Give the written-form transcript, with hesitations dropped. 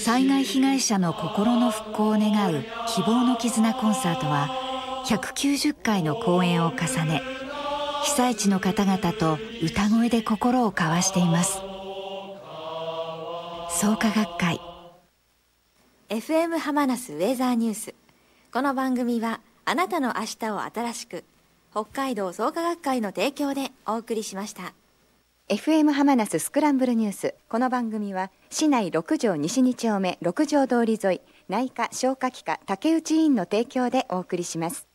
災害被害者の心の復興を願う希望の絆コンサートは190回の公演を重ね、被災地の方々と歌声で心を交わしています。創価学会 FM ハマナスウェザーニュース。この番組はあなたの明日を新しく、北海道創価学会の提供でお送りしました。 FM ハマナススクランブルニュース。この番組は市内6条西2丁目6条通り沿い内科消化器科竹内医院の提供でお送りします。